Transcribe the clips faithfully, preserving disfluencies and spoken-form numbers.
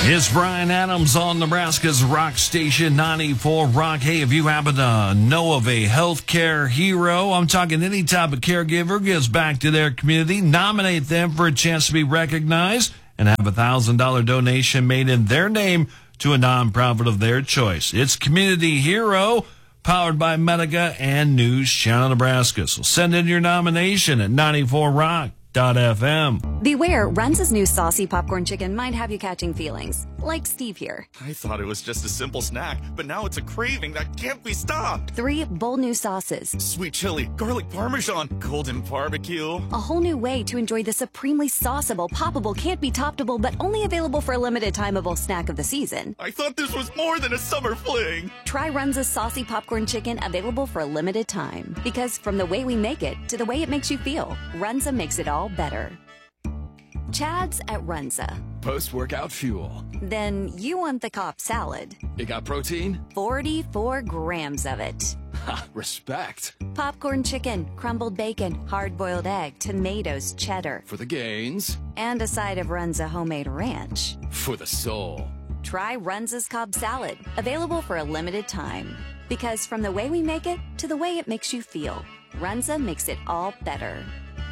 It's Brian Adams on Nebraska's Rock Station ninety-four Rock. Hey, if you happen to know of a healthcare hero, I'm talking any type of caregiver gives back to their community, nominate them for a chance to be recognized and have a one thousand dollars donation made in their name to a nonprofit of their choice. It's Community Hero, powered by Medica and News Channel Nebraska. So send in your nomination at ninety-four rock dot f m. Beware, Runza's new saucy popcorn chicken might have you catching feelings, like Steve here. I thought it was just a simple snack, but now it's a craving that can't be stopped. Three bold new sauces. Sweet chili, garlic parmesan, golden barbecue. A whole new way to enjoy the supremely sauceable, poppable, can't be toppable, but only available for a limited timeable snack of the season. I thought this was more than a summer fling. Try Runza's saucy popcorn chicken, available for a limited time. Because from the way we make it to the way it makes you feel, Runza makes it all better. Chad's at Runza. Post-workout fuel. Then you want the Cobb salad. It got protein? forty-four grams of it. Ha, respect. Popcorn chicken, crumbled bacon, hard-boiled egg, tomatoes, cheddar. For the gains. And a side of Runza homemade ranch. For the soul. Try Runza's Cobb salad, available for a limited time. Because from the way we make it to the way it makes you feel, Runza makes it all better.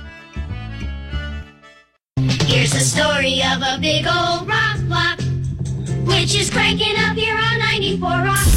Here's the story of a big old rock block, which is cranking up here on ninety-four Rock.